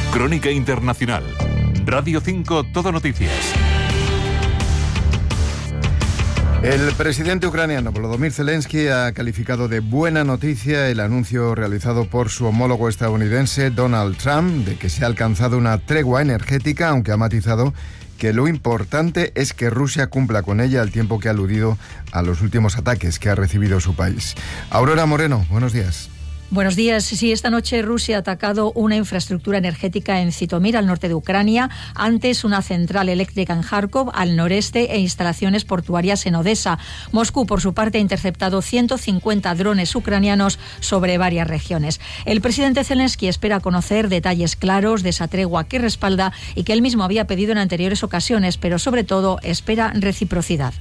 Crónica Internacional. Radio 5 Todo Noticias. El presidente ucraniano Volodymyr Zelensky ha calificado de buena noticia el anuncio realizado por su homólogo estadounidense Donald Trump de que se ha alcanzado una tregua energética, aunque ha matizado que lo importante es que Rusia cumpla con ella al tiempo que ha aludido a los últimos ataques que ha recibido su país. Aurora Moreno, buenos días. Buenos días. Sí, esta noche Rusia ha atacado una infraestructura energética en Zitomir, al norte de Ucrania, antes una central eléctrica en Kharkov, al noreste, e instalaciones portuarias en Odessa. Moscú, por su parte, ha interceptado 150 drones ucranianos sobre varias regiones. El presidente Zelensky espera conocer detalles claros de esa tregua que respalda y que él mismo había pedido en anteriores ocasiones, pero sobre todo espera reciprocidad.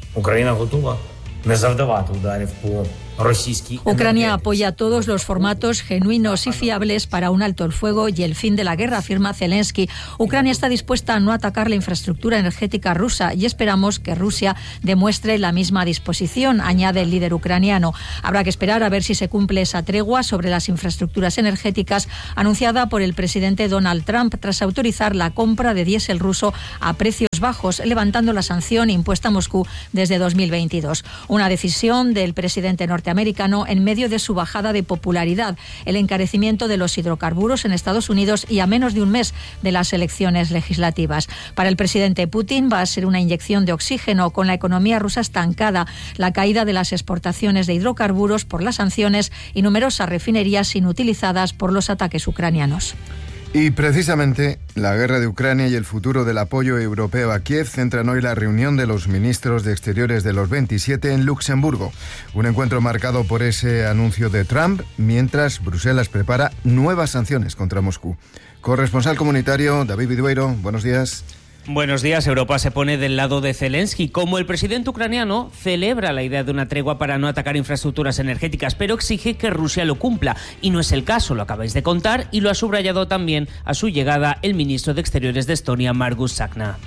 Ucrania apoya todos los formatos genuinos y fiables para un alto el fuego y el fin de la guerra, afirma Zelensky. Ucrania está dispuesta a no atacar la infraestructura energética rusa y esperamos que Rusia demuestre la misma disposición, añade el líder ucraniano. Habrá que esperar a ver si se cumple esa tregua sobre las infraestructuras energéticas anunciada por el presidente Donald Trump tras autorizar la compra de diésel ruso a precios bajos, levantando la sanción impuesta a Moscú desde 2022. Una decisión del presidente norteamericano en medio de su bajada de popularidad, el encarecimiento de los hidrocarburos en Estados Unidos y a menos de un mes de las elecciones legislativas. Para el presidente Putin va a ser una inyección de oxígeno con la economía rusa estancada, la caída de las exportaciones de hidrocarburos por las sanciones y numerosas refinerías inutilizadas por los ataques ucranianos. Y precisamente la guerra de Ucrania y el futuro del apoyo europeo a Kiev centran hoy la reunión de los ministros de Exteriores de los 27 en Luxemburgo. Un encuentro marcado por ese anuncio de Trump, mientras Bruselas prepara nuevas sanciones contra Moscú. Corresponsal comunitario David Vidueiro, buenos días. Buenos días. Europa se pone del lado de Zelensky. Como el presidente ucraniano celebra la idea de una tregua para no atacar infraestructuras energéticas, pero exige que Rusia lo cumpla. Y no es el caso, lo acabáis de contar, y lo ha subrayado también a su llegada el ministro de Exteriores de Estonia, Margus Tsahkna.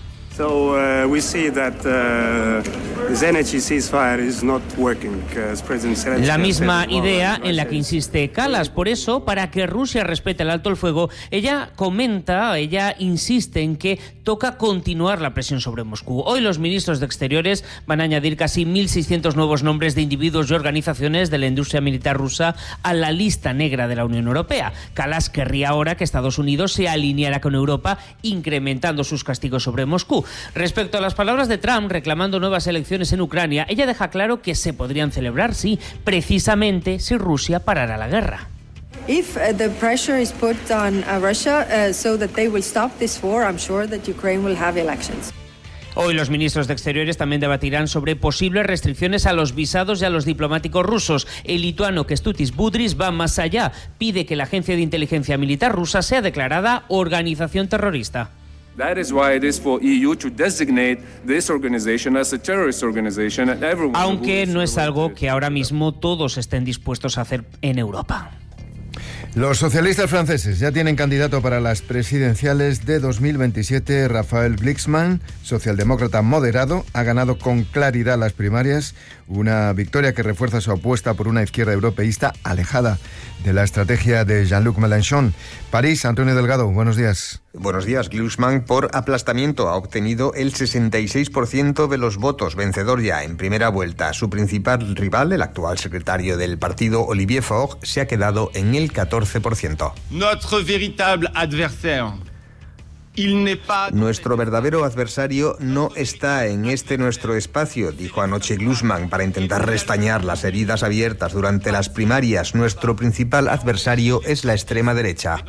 La misma idea en la que insiste Kallas. Por eso, para que Rusia respete el alto el fuego, ella insiste en que toca continuar la presión sobre Moscú. Hoy los ministros de Exteriores van a añadir casi 1.600 nuevos nombres de individuos y organizaciones de la industria militar rusa a la lista negra de la Unión Europea. Kallas querría ahora que Estados Unidos se alineara con Europa, incrementando sus castigos sobre Moscú. Respecto a las palabras de Trump reclamando nuevas elecciones en Ucrania, ella deja claro que se podrían celebrar, sí, precisamente si Rusia parara la guerra. If the pressure is put on Russia so that they will stop this war, I'm sure that Ukraine will have elections. Hoy los ministros de Exteriores también debatirán sobre posibles restricciones a los visados y a los diplomáticos rusos. El lituano Kęstutis Budrys va más allá. Pide que la agencia de inteligencia militar rusa sea declarada organización terrorista. Aunque no es algo que ahora mismo todos estén dispuestos a hacer en Europa. Los socialistas franceses ya tienen candidato para las presidenciales de 2027. Raphaël Glucksmann, socialdemócrata moderado, ha ganado con claridad las primarias, una victoria que refuerza su apuesta por una izquierda europeísta alejada de la estrategia de Jean-Luc Mélenchon. París, Antonio Delgado, buenos días. Buenos días. Glucksmann, por aplastamiento, ha obtenido el 66% de los votos, vencedor ya en primera vuelta. Su principal rival, el actual secretario del partido, Olivier Faure, se ha quedado en el 14%. Nuestro verdadero adversario no está en nuestro espacio, dijo anoche Glucksmann, para intentar restañar las heridas abiertas durante las primarias. Nuestro principal adversario es la extrema derecha.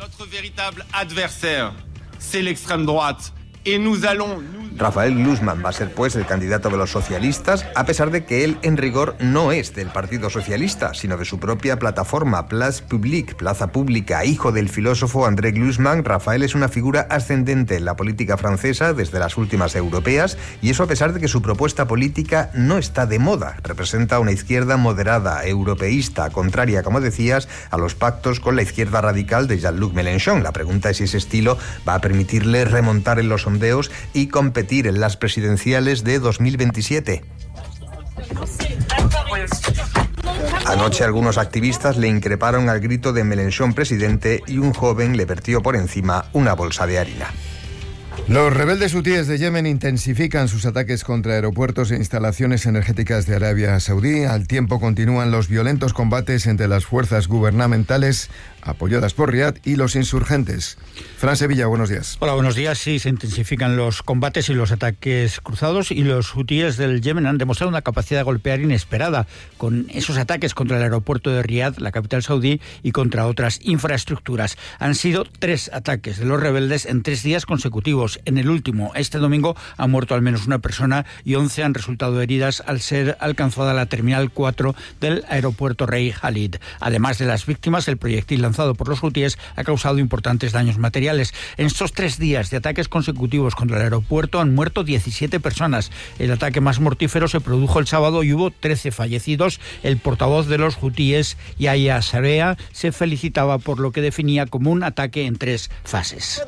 Raphaël Glucksmann va a ser pues el candidato de los socialistas, a pesar de que él en rigor no es del Partido Socialista, sino de su propia plataforma, Place Publique, Plaza Pública. Hijo del filósofo André Glucksmann, Raphaël es una figura ascendente en la política francesa desde las últimas europeas, y eso a pesar de que su propuesta política no está de moda. Representa una izquierda moderada, europeísta, contraria, como decías, a los pactos con la izquierda radical de Jean-Luc Mélenchon. La pregunta es si ese estilo va a permitirle remontar en los sondeos y competir en las presidenciales de 2027. Anoche algunos activistas le increparon al grito de Mélenchon presidente y un joven le vertió por encima una bolsa de harina. Los rebeldes hutíes de Yemen intensifican sus ataques contra aeropuertos e instalaciones energéticas de Arabia Saudí. Al tiempo continúan los violentos combates entre las fuerzas gubernamentales apoyadas por Riad y los insurgentes. Fran Sevilla, buenos días. Hola, buenos días. Sí, se intensifican los combates y los ataques cruzados y los hutíes del Yemen han demostrado una capacidad de golpear inesperada con esos ataques contra el aeropuerto de Riad, la capital saudí, y contra otras infraestructuras. Han sido 3 ataques de los rebeldes en 3 días consecutivos. En el último, este domingo, ha muerto al menos una persona y 11 han resultado heridas al ser alcanzada la terminal 4 del aeropuerto Rey Khalid. Además de las víctimas, el proyectil lanzado por los hutíes ha causado importantes daños materiales. En estos 3 días de ataques consecutivos contra el aeropuerto han muerto 17 personas. El ataque más mortífero se produjo el sábado y hubo 13 fallecidos. El portavoz de los hutíes, Yahya Sarea, se felicitaba por lo que definía como un ataque en 3 fases.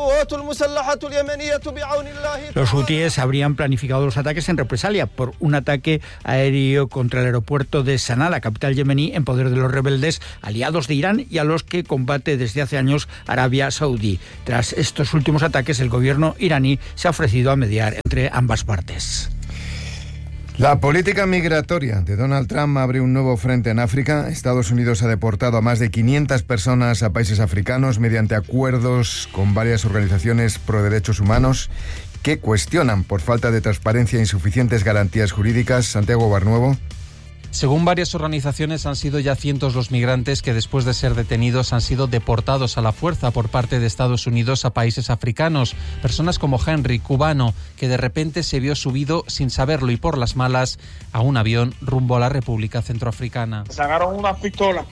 Los hutíes habrían planificado los ataques en represalia por un ataque aéreo contra el aeropuerto de Sanaa, la capital yemení, en poder de los rebeldes aliados de Irán y a los que combate desde hace años Arabia Saudí. Tras estos últimos ataques, el gobierno iraní se ha ofrecido a mediar entre ambas partes. La política migratoria de Donald Trump abre un nuevo frente en África. Estados Unidos ha deportado a más de 500 personas a países africanos mediante acuerdos con varias organizaciones pro derechos humanos que cuestionan por falta de transparencia e insuficientes garantías jurídicas. Santiago Barnuevo. Según varias organizaciones, han sido ya cientos los migrantes que después de ser detenidos han sido deportados a la fuerza por parte de Estados Unidos a países africanos. Personas como Henry, cubano, que de repente se vio subido sin saberlo y por las malas a un avión rumbo a la República Centroafricana. Sacaron una pistola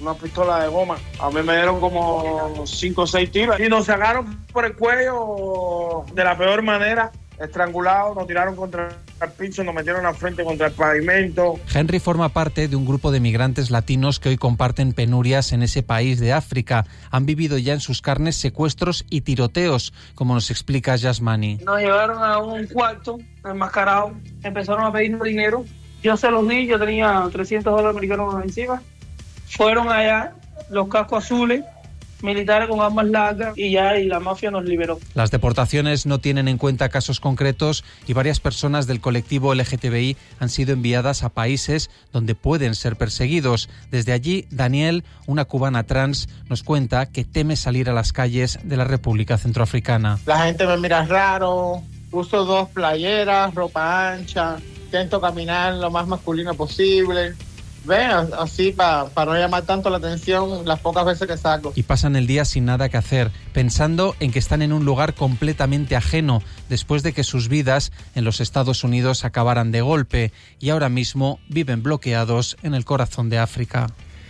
de goma. A mí me dieron como 5 o 6 tiros y nos sacaron por el cuello de la peor manera. Estrangulados, nos tiraron contra el piso, nos metieron la frente contra el pavimento. Henry forma parte de un grupo de migrantes latinos que hoy comparten penurias en ese país de África. Han vivido ya en sus carnes secuestros y tiroteos, como nos explica Yasmani. Nos llevaron a un cuarto enmascarado, empezaron a pedirnos dinero. Yo se los di, yo tenía $300 americanos encima. Fueron allá, los cascos azules, militares con armas largas y la mafia nos liberó. Las deportaciones no tienen en cuenta casos concretos y varias personas del colectivo LGTBI han sido enviadas a países donde pueden ser perseguidos. Desde allí, Daniel, una cubana trans, nos cuenta que teme salir a las calles de la República Centroafricana. La gente me mira raro, uso 2 playeras, ropa ancha, intento caminar lo más masculino posible. Ven, así para no llamar tanto la atención las pocas veces que salgo. Y pasan el día sin nada que hacer, pensando en que están en un lugar completamente ajeno después de que sus vidas en los Estados Unidos acabaran de golpe y ahora mismo viven bloqueados en el corazón de África.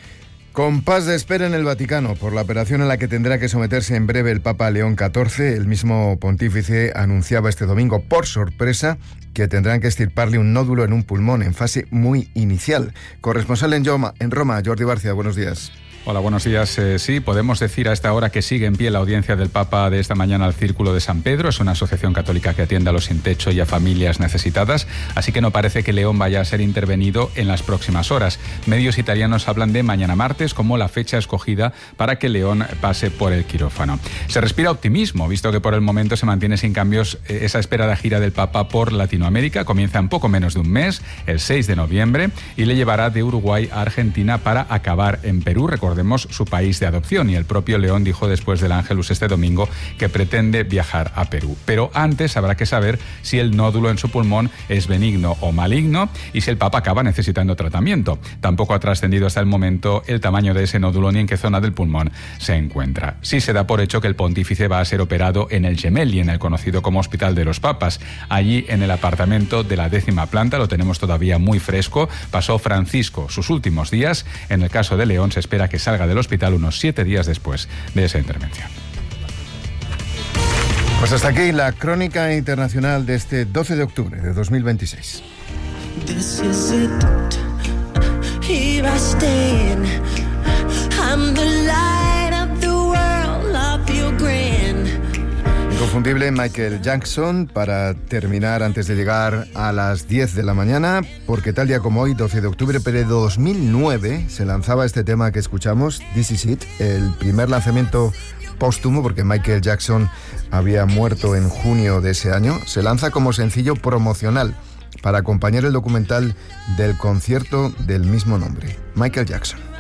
Compás de espera en el Vaticano por la operación a la que tendrá que someterse en breve el Papa León XIV. El mismo pontífice anunciaba este domingo, por sorpresa, que tendrán que extirparle un nódulo en un pulmón en fase muy inicial. Corresponsal en Roma, Jordi Barcia, buenos días. Hola, buenos días. Sí, podemos decir a esta hora que sigue en pie la audiencia del Papa de esta mañana al Círculo de San Pedro. Es una asociación católica que atiende a los sin techo y a familias necesitadas, así que no parece que León vaya a ser intervenido en las próximas horas. Medios italianos hablan de mañana martes como la fecha escogida para que León pase por el quirófano. Se respira optimismo, visto que por el momento se mantiene sin cambios esa esperada gira del Papa por Latinoamérica. Comienza en poco menos de un mes, el 6 de noviembre, y le llevará de Uruguay a Argentina para acabar en Perú. Recordemos su país de adopción, y el propio León dijo después del Ángelus este domingo que pretende viajar a Perú. Pero antes habrá que saber si el nódulo en su pulmón es benigno o maligno y si el Papa acaba necesitando tratamiento. Tampoco ha trascendido hasta el momento el tamaño de ese nódulo ni en qué zona del pulmón se encuentra. Sí se da por hecho que el pontífice va a ser operado en el Gemelli, en el conocido como Hospital de los Papas. Allí, en el apartamento de la 10ª planta, lo tenemos todavía muy fresco, pasó Francisco sus últimos días. En el caso de León se espera que salga del hospital unos 7 días después de esa intervención. Pues hasta aquí la crónica internacional de este 12 de octubre de 2026. This is it. Here I stand. I'm the light of the world. I feel grand. inconfundible Michael Jackson para terminar antes de llegar a las 10 de la mañana, porque tal día como hoy, 12 de octubre de 2009, se lanzaba este tema que escuchamos, This Is It, el primer lanzamiento póstumo, porque Michael Jackson había muerto en junio de ese año. Se lanza como sencillo promocional para acompañar el documental del concierto del mismo nombre, Michael Jackson.